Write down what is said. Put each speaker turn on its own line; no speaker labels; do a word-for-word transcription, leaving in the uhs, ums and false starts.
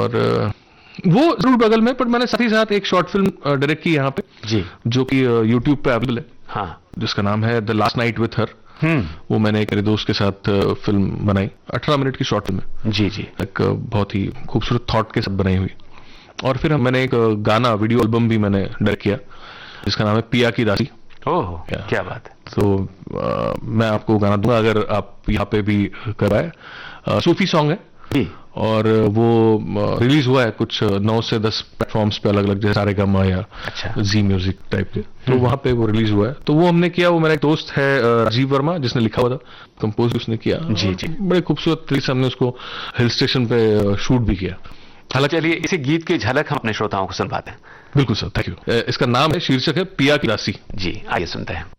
और वो जरूर बगल में, पर मैंने साथ ही साथ एक शॉर्ट फिल्म डायरेक्ट की यहाँ पे
जी,
जो कि यूट्यूब पे अवेलेबल है,
हाँ,
जिसका नाम है the last night with her.
हम्म,
वो मैंने एक मेरे दोस्त के साथ फिल्म बनाई, अठारह मिनट की शॉर्ट फिल्म है
जी जी,
एक बहुत ही खूबसूरत थॉट के साथ बनाई हुई। और फिर मैंने एक गाना वीडियो एल्बम भी मैंने डायरेक्ट किया जिसका नाम है पिया की दासी।
ओह क्या बात है।
तो आ, मैं आपको गाना दूंगा अगर आप यहाँ पे भी करवाए। सूफी सॉन्ग है
जी,
और वो रिलीज हुआ है कुछ नौ से दस प्लेटफॉर्म्स पे अलग अलग, जैसे सारे गमा या
अच्छा,
जी म्यूजिक टाइप के, तो वहां पे वो रिलीज हुआ है। तो वो हमने किया, वो मेरा एक दोस्त है राजीव वर्मा जिसने लिखा हुआ था, कंपोज उसने किया।
जी जी,
बड़े खूबसूरत तरीके से हमने उसको हिल स्टेशन पे शूट भी किया।
हालांकि चलिए इसी गीत की झलक हम अपने श्रोताओं को सुनवाते हैं।
बिल्कुल सर, थैंक यू। इसका नाम है, शीर्षक है पिया की दासी।
जी आइए सुनते हैं।